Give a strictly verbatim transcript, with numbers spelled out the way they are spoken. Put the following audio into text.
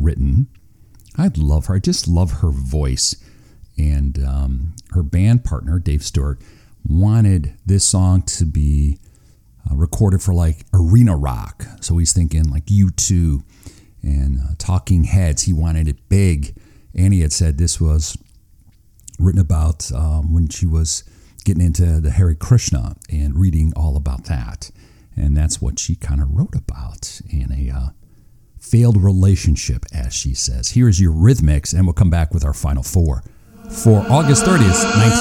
written. I love her. I just love her voice. And um, her band partner, Dave Stewart, wanted this song to be uh, recorded for like arena rock. So he's thinking like U two and uh, Talking Heads. He wanted it big. Annie had said this was written about um, when she was getting into the Hare Krishna and reading all about that. And that's what she kind of wrote about in a uh, failed relationship, as she says. Here's your Rhythmics, and we'll come back with our final four for August thirtieth, nineteen